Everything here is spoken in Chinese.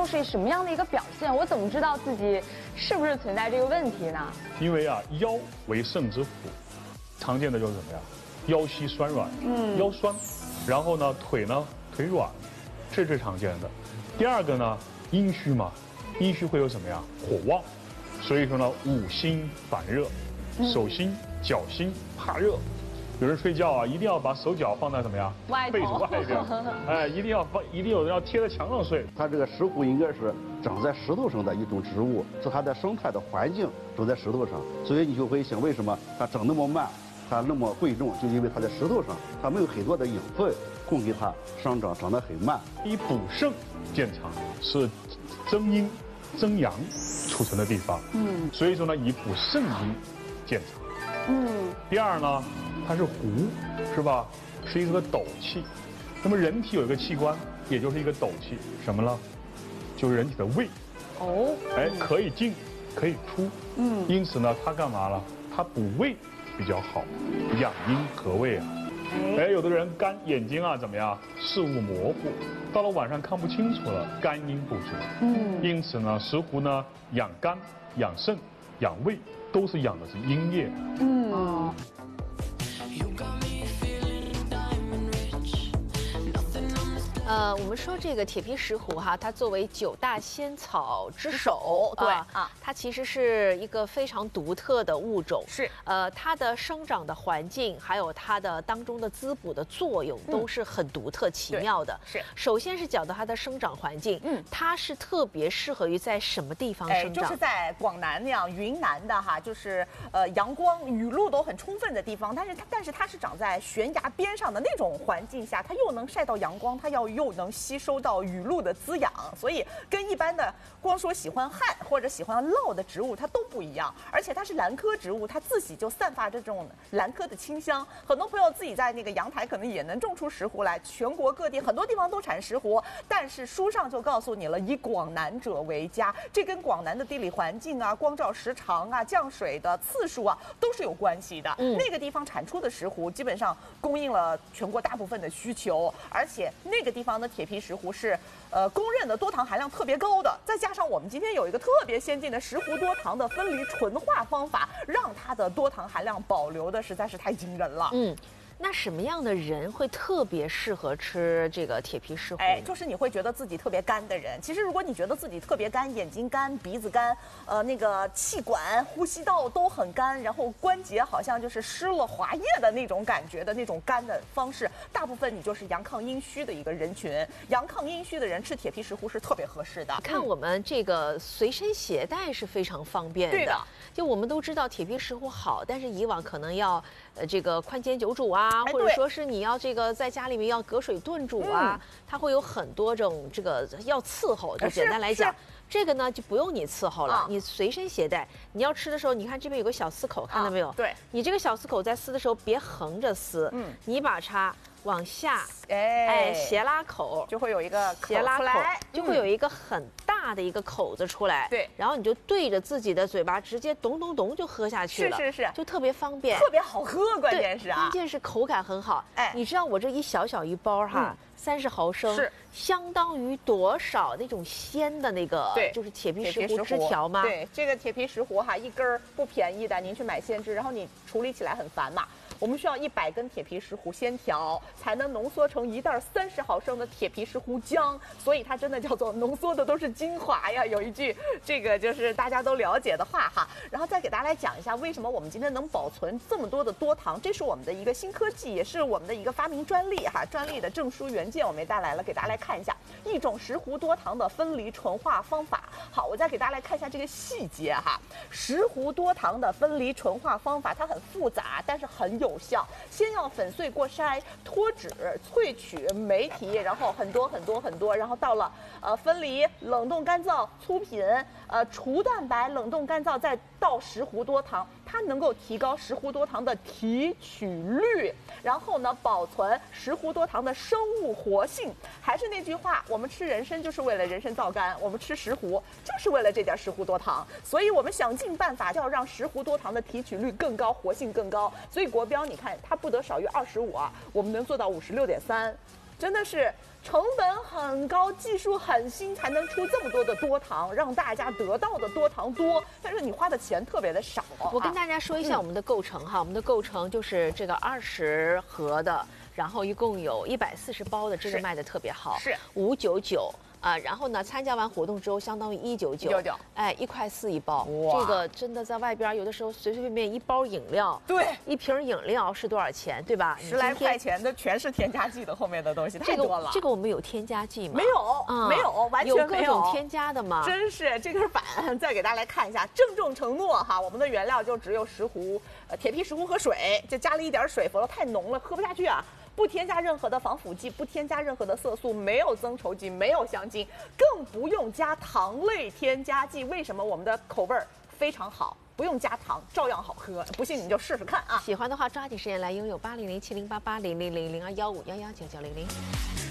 又是什么样的一个表现？我怎么知道自己是不是存在这个问题呢？ 因为啊，腰为肾之府，常见的就是什么呀？腰膝酸软，腰酸，然后呢，腿腿软，这是最常见的。第二个呢，阴虚嘛，阴虚会有什么呀？火旺，所以说呢，五心烦热，手心、脚心怕热。有人睡觉啊，一定要把手脚放在什么呀？被子外边，哎，一定有人要贴在墙上睡。 它这个石斛应该是长在石头上的一种植物，是它的生态的环境长在石头上，所以你就会想，为什么它长那么慢，它那么贵重，就因为它在石头上，它没有很多的养分供给它生长，长得很慢。 以补肾见长，是增阴增阳储存的地方，所以说呢，以补肾阴见长。第二呢，它是斛，是吧？是一个斗气。那么人体有一个器官，也就是一个斗气，什么呢？就是人体的胃。哎，可以进，可以出。因此呢，它干嘛了？它补胃比较好，养阴和胃啊。哎，有的人眼睛啊怎么样？视物模糊，到了晚上看不清楚了，肝阴不足。因此呢，石斛呢养肝、养肾、养胃，都是养的是阴液。 我们说这个铁皮石斛哈，它作为9大仙草之首，对啊，它其实是一个非常独特的物种。 是， 它的生长的环境，还有它的当中的滋补的作用，都是很独特奇妙的。 是， 首先是讲到它的生长环境，它是特别适合于在什么地方生长？ 就是在广南那样云南的哈，就是阳光雨露都很充分的地方，但是它是长在悬崖边上的那种环境下，它又能晒到阳光，它又能吸收到雨露的滋养，所以跟一般的光说喜欢旱或者喜欢涝的植物它都不一样。而且它是兰科植物，它自己就散发着这种兰科的清香。很多朋友自己在那个阳台可能也能种出石斛来，全国各地很多地方都产石斛，但是书上就告诉你了，以广南者为佳，这跟广南的地理环境啊、光照时长啊、降水的次数啊都是有关系的。那个地方产出的石斛基本上供应了全国大部分的需求，而且那个地方的铁皮石斛是公认的多糖含量特别高的，再加上我们今天有一个特别先进的石斛多糖的分离纯化方法，让它的多糖含量保留的实在是太惊人了。 那什么样的人会特别适合吃这个铁皮石斛？ 哎，就是你会觉得自己特别干的人。其实如果你觉得自己特别干，眼睛干、鼻子干，那个气管、呼吸道都很干，然后关节好像就是湿了滑液的那种感觉的那种干的方式，大部分你就是阳亢阴虚的一个人群。阳亢阴虚的人吃铁皮石斛是特别合适的。 看我们这个随身携带是非常方便的。 对的。 就我们都知道铁皮石斛好，但是以往可能要这个宽煎久煮啊，或者说是你要这个在家里面要隔水炖煮啊，它会有很多种这个要伺候。就简单来讲，这个呢就不用你伺候了，你随身携带。你要吃的时候，你看这边有个小撕口，看到没有？ 对， 你这个小撕口在撕的时候别横着撕，你把它往下，斜拉口， 就会有一个斜拉口，就会有一个很大的一个口子出来。 对， 然后你就对着自己的嘴巴直接咚咚咚就喝下去了。 是， 就特别方便， 特别好喝。关键是关键是口感很好。哎，你知道我这一小一包哈，30毫升， 是相当于多少那种鲜的那个，就是铁皮石斛枝条吗？ 对，这个铁皮石斛哈，一根不便宜的，您去买鲜枝，然后你处理起来很烦嘛。我们需要100根铁皮石斛鲜条，才能浓缩成一袋30毫升的铁皮石斛浆，所以它真的叫做浓缩的都是精华呀。有一句这个就是大家都了解的话哈。然后再给大家来讲一下，为什么我们今天能保存这么多的多糖，这是我们的一个新科技，也是我们的一个发明专利哈。专利的证书原件我们也带来了，给大家来看一下一种石斛多糖的分离纯化方法。好，我再给大家来看一下这个细节哈。石斛多糖的分离纯化方法它很复杂，但是很有效。先要粉碎过筛、脱脂、萃取酶体，然后很多，然后到了分离、冷冻干燥、粗品、除蛋白、冷冻干燥，再到石斛多糖，它能够提高石斛多糖的提取率，然后呢保存石斛多糖的生物活性。还是那句话，我们吃人参就是为了人参皂苷，我们吃石斛就是为了这点石斛多糖，所以我们想尽办法要让石斛多糖的提取率更高，活性更高。所以国标你看它不得少于25啊，我们能做到56.3。 真的是成本很高，技术很新，才能出这么多的多糖，让大家得到的多糖多，但是你花的钱特别的少。 我跟大家说一下我们的构成哈，我们的构成就是这个20盒的，然后一共有140包的，这个卖的特别好， 是 599。然后呢，参加完活动之后，相当于199，哎，1块4一包。这个真的在外边有的时候随随便便一包饮料， 对， 一瓶饮料是多少钱，对吧 ？10来块钱的全是添加剂的，后面的东西太多了。 这个我们有添加剂吗？ 没有，没有，完全没有。有各种添加的吗？ 真是这根板，再给大家来看一下，郑重承诺哈，我们的原料就只有10壶铁皮石斛和水，就加了一点水，否则太浓了喝不下去啊。不添加任何的防腐剂，不添加任何的色素，没有增稠剂，没有香精，更不用加糖类添加剂。为什么我们的口味非常好？不用加糖，照样好喝。不信你就试试看啊！ 喜欢的话抓紧时间来拥有8007088000215119900。